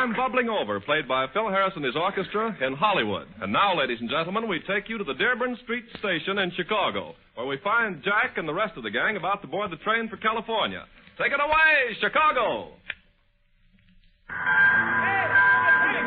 I'm Bubbling Over, played by Phil Harris and his orchestra in Hollywood. And now, ladies and gentlemen, we take you to the Dearborn Street Station in Chicago, where we find Jack and the rest of the gang about to board the train for California. Take it away, Chicago!